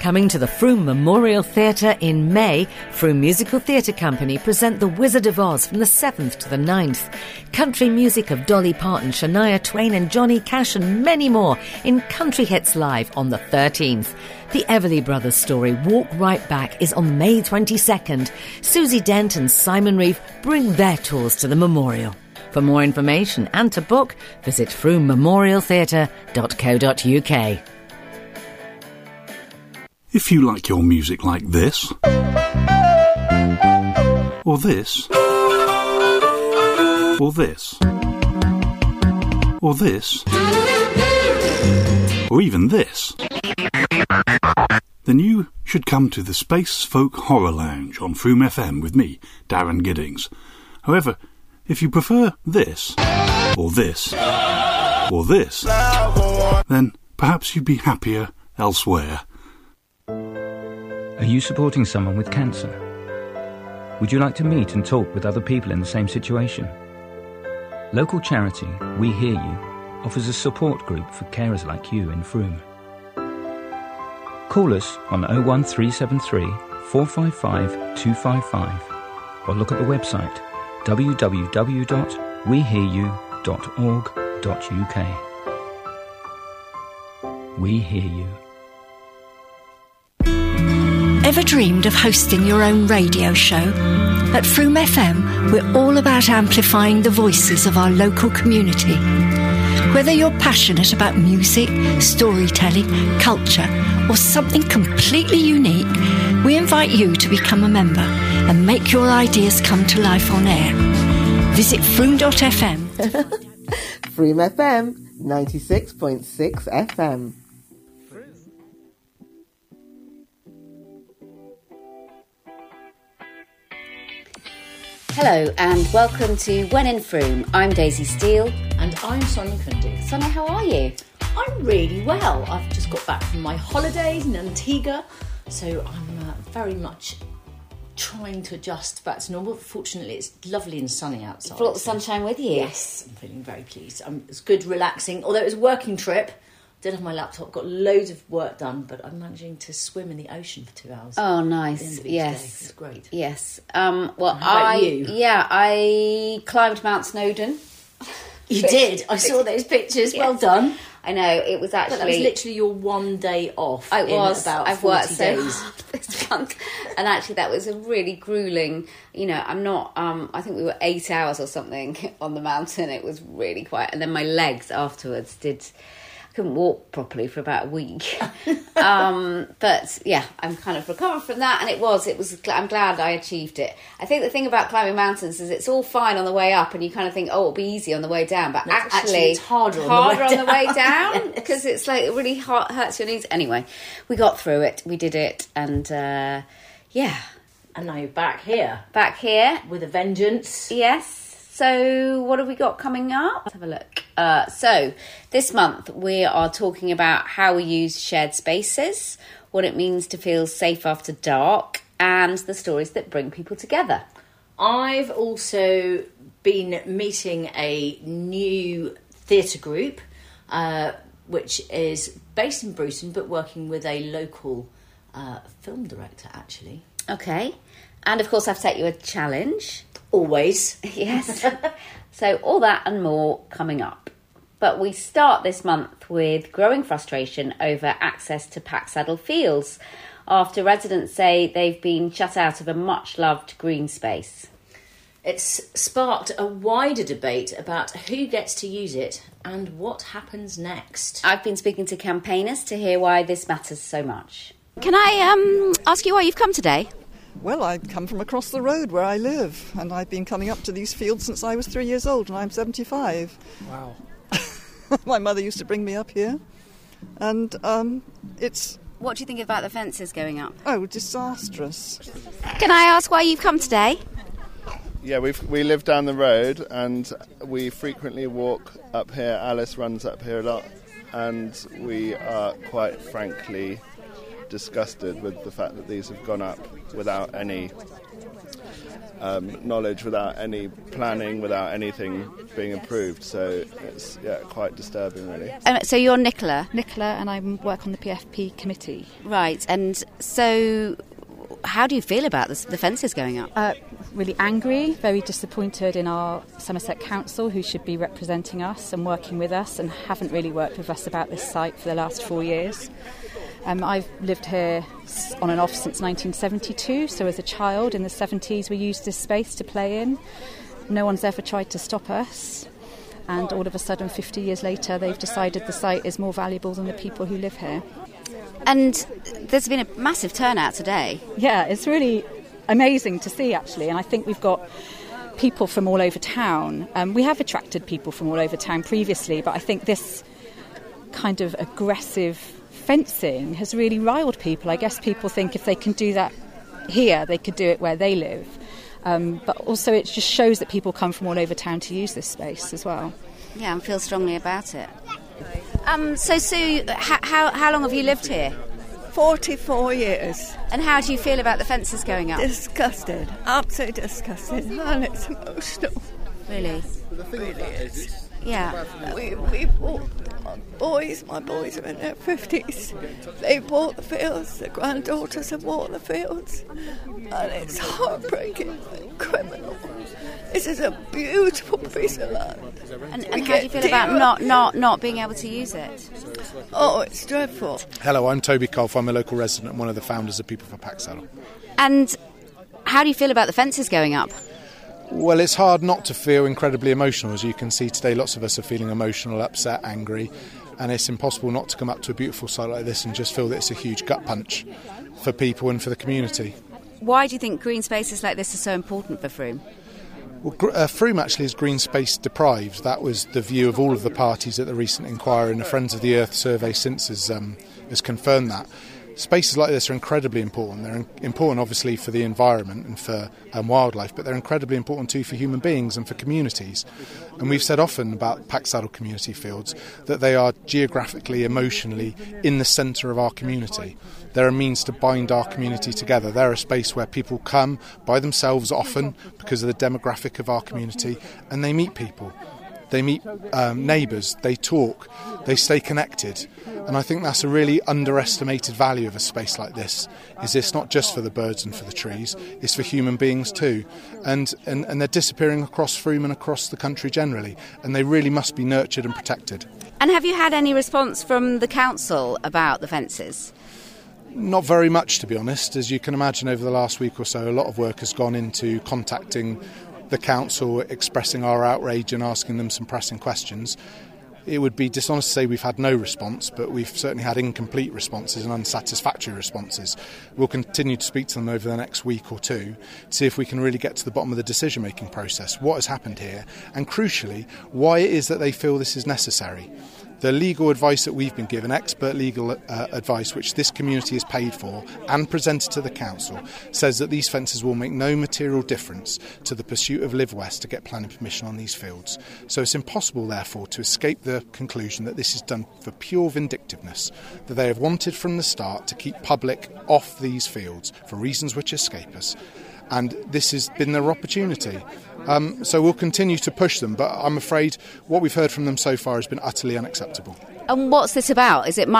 Coming to the Frome Memorial Theatre in May, Frome Musical Theatre Company present The Wizard of Oz from the 7th to the 9th. Country music of Dolly Parton, Shania Twain and Johnny Cash and many more in Country Hits Live on the 13th. The Everly Brothers story, Walk Right Back, is on May 22nd. Susie Dent and Simon Reeve bring their tours to the memorial. For more information and to book, visit fromemorialtheatre.co.uk. If you like your music like this, or this, or this, or this, or even this, then you should come to the Space Folk Horror Lounge on Frome FM with me, Darren Giddings. However, if you prefer this, or this, or this, then perhaps you'd be happier elsewhere. Are you supporting someone with cancer? Would you like to meet and talk with other people in the same situation? Local charity We Hear You offers a support group for carers like you in Frome. Call us on 01373 455 255 or look at the website www.wehearyou.org.uk. We Hear You. Ever dreamed of hosting your own radio show? At Frome FM, we're all about amplifying the voices of our local community. Whether you're passionate about music, storytelling, culture, or something completely unique, we invite you to become a member and make your ideas come to life on air. Visit frome.fm. Frome FM, 96.6 FM. Hello and welcome to When in Frome. I'm Daisy Steele. And I'm Sonia Kundu. Sonia, how are you? I'm really well. I've just got back from my holidays in Antigua, so I'm very much trying to adjust back to normal. Fortunately, it's lovely and sunny outside. You brought the sunshine with you? Yes, I'm feeling very pleased. It's good, relaxing. Although it was a working trip, did have my laptop, got loads of work done, but I'm managing to swim in the ocean for 2 hours. Oh, nice. Yes. It's great. Yes. How about you? Yeah, I climbed Mount Snowdon. You did? I saw those pictures. Yes. Well done. I know, it was actually... But that was literally your one day off. It was. About I've 40 worked days. So hard this month. And actually that was a really gruelling... You know, I'm not... I think we were 8 hours or something on the mountain. It was really quiet. And then my legs afterwards couldn't walk properly for about a week. But yeah, I'm kind of recovered from that, and I'm glad I achieved it. I think the thing about climbing mountains is it's all fine on the way up and you kind of think, oh, it'll be easy on the way down, but actually it's harder on the way down because it's like it really hurts your knees. Anyway, we got through it, we did it, and yeah. And now you're back here with a vengeance. Yes. So what have we got coming up? Let's have a look. So this month we are talking about how we use shared spaces, what it means to feel safe after dark, and the stories that bring people together. I've also been meeting a new theatre group, which is based in Bruton, but working with a local film director, actually. Okay. And, of course, I've set you a challenge. Always. Yes. So all that and more coming up. But we start this month with growing frustration over access to Packsaddle Fields after residents say they've been shut out of a much-loved green space. It's sparked a wider debate about who gets to use it and what happens next. I've been speaking to campaigners to hear why this matters so much. Can I ask you why you've come today? Well, I've come from across the road where I live, and I've been coming up to these fields since I was 3 years old, and I'm 75. Wow. My mother used to bring me up here, and it's... What do you think about the fences going up? Oh, disastrous. Can I ask why you've come today? Yeah, we live down the road, and we frequently walk up here. Alice runs up here a lot, and we are quite frankly disgusted with the fact that these have gone up without any knowledge, without any planning, without anything being approved. So it's quite disturbing, really. So you're Nicola? Nicola, and I work on the PFP committee. Right, and so how do you feel about the fences going up? Really angry, very disappointed in our Somerset Council, who should be representing us and working with us, and haven't really worked with us about this site for the last 4 years. I've lived here on and off since 1972, so as a child in the 70s we used this space to play in. No one's ever tried to stop us, and all of a sudden 50 years later they've decided the site is more valuable than the people who live here. And there's been a massive turnout today. Yeah, it's really amazing to see, actually, and I think we've got people from all over town. We have attracted people from all over town previously, but I think this kind of aggressive fencing has really riled people. I guess people think if they can do that here, they could do it where they live. But also it just shows that people come from all over town to use this space as well. Yeah, and feel strongly about it. So Sue, how long have you lived here? 44 years. And how do you feel about the fences going up? Disgusted, absolutely disgusted, and it's emotional. Really? It really is. Yeah. We bought, my boys are in their 50s, they bought the fields, the granddaughters have bought the fields, and it's heartbreaking and criminal. This is a beautiful piece of land. And how do you feel about not being able to use it? Oh, it's dreadful. Hello, I'm Toby Colf. I'm a local resident and one of the founders of People for Packsaddle. And how do you feel about the fences going up? Well, it's hard not to feel incredibly emotional. As you can see today, lots of us are feeling emotional, upset, angry, and it's impossible not to come up to a beautiful site like this and just feel that it's a huge gut punch for people and for the community. Why do you think green spaces like this are so important for Frome? Well, Frome actually is green space deprived. That was the view of all of the parties at the recent inquiry, and the Friends of the Earth survey since has confirmed that. Spaces like this are incredibly important. They're important, obviously, for the environment and for wildlife, but they're incredibly important too for human beings and for communities. And we've said often about Packsaddle community fields that they are geographically, emotionally in the centre of our community. They're a means to bind our community together. They're a space where people come by themselves often because of the demographic of our community, and they meet people. They meet neighbours, they talk, they stay connected. And I think that's a really underestimated value of a space like this, is it's not just for the birds and for the trees, it's for human beings too. And they're disappearing across Frome and across the country generally, and they really must be nurtured and protected. And have you had any response from the council about the fences? Not very much, to be honest. As you can imagine, over the last week or so, a lot of work has gone into contacting the council, expressing our outrage and asking them some pressing questions. It would be dishonest to say we've had no response, but we've certainly had incomplete responses and unsatisfactory responses. We'll continue to speak to them over the next week or two to see if we can really get to the bottom of the decision-making process, what has happened here, and crucially, why it is that they feel this is necessary. The legal advice that we've been given, expert legal advice, which this community is paid for and presented to the council, says that these fences will make no material difference to the pursuit of Live West to get planning permission on these fields. So it's impossible, therefore, to escape the conclusion that this is done for pure vindictiveness, that they have wanted from the start to keep public off these fields for reasons which escape us. And this has been their opportunity. So we'll continue to push them, but I'm afraid what we've heard from them so far has been utterly unacceptable. And what's this about? Is it